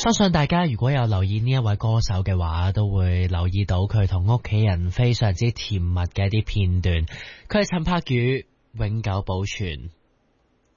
相信大家如果有留意呢一位歌手嘅話，都會留意到佢同屋企人非常之甜蜜嘅一啲片段。佢係陳柏宇，永久保存。